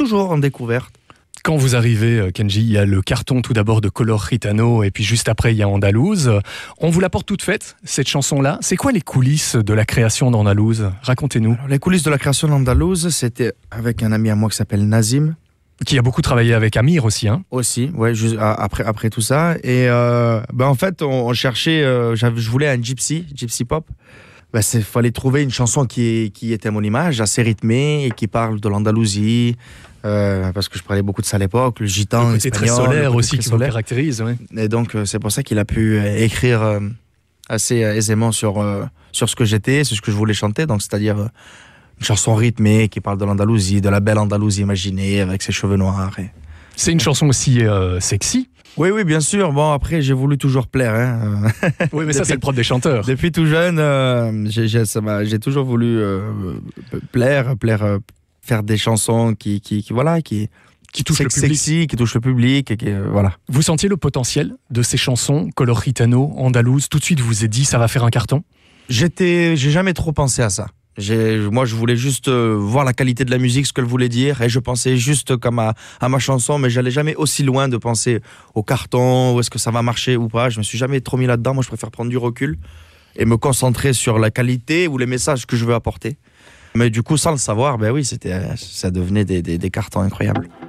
toujours en découverte. Quand vous arrivez, Kenji, il y a le carton tout d'abord de Color Gitano et puis juste après il y a Andalouse. On vous l'apporte toute faite, cette chanson-là. C'est quoi les coulisses de la création d'Andalouse? Racontez-nous. Alors, les coulisses de la création d'Andalouse, c'était avec un ami à moi qui s'appelle Nazim. Qui a beaucoup travaillé avec Amir aussi, hein? Aussi, ouais, après tout ça. Et en fait, on cherchait, je voulais un gypsy pop. Fallait trouver une chanson qui était à mon image, assez rythmée et qui parle de l'Andalousie. Parce que je parlais beaucoup de ça à l'époque, le gitan, le côté espagnol, très solaire aussi qui vous solaire. caractérise. Ouais. Et donc c'est pour ça qu'il a pu écrire assez aisément sur ce que j'étais, sur ce que je voulais chanter. Donc c'est-à-dire une chanson rythmée qui parle de l'Andalousie, de la belle Andalousie imaginée avec ses cheveux noirs. C'est une chanson aussi sexy. Oui, bien sûr. Bon, après, j'ai voulu toujours plaire. Hein. Oui, mais ça, c'est le propre des chanteurs. Depuis tout jeune, j'ai toujours voulu plaire, faire des chansons qui touchent le public. Sexy, qui touchent le public. Voilà. Vous sentiez le potentiel de ces chansons, Color Gitano, Andalouse, tout de suite vous vous êtes dit ça va faire un carton? J'ai jamais trop pensé à ça. Moi, je voulais juste voir la qualité de la musique, ce qu'elle voulait dire, et je pensais juste comme à ma chanson, mais j'allais jamais aussi loin de penser au carton, où est-ce que ça va marcher ou pas. Je me suis jamais trop mis là-dedans. Moi, je préfère prendre du recul et me concentrer sur la qualité ou les messages que je veux apporter. Mais du coup, sans le savoir, ça devenait des cartons incroyables.